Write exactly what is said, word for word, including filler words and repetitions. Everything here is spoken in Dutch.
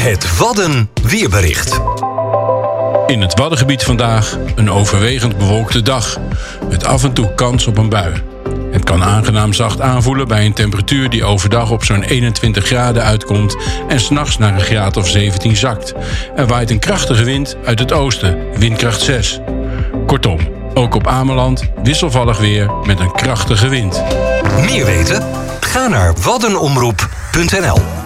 Het Wadden weerbericht. In het Waddengebied vandaag een overwegend bewolkte dag, met af en toe kans op een bui. Het kan aangenaam zacht aanvoelen bij een temperatuur die overdag op zo'n eenentwintig graden uitkomt en 's nachts naar een graad of zeventien zakt. Er waait een krachtige wind uit het oosten, windkracht zes. Kortom, ook op Ameland wisselvallig weer met een krachtige wind. Meer weten? Ga naar waddenomroep punt n l.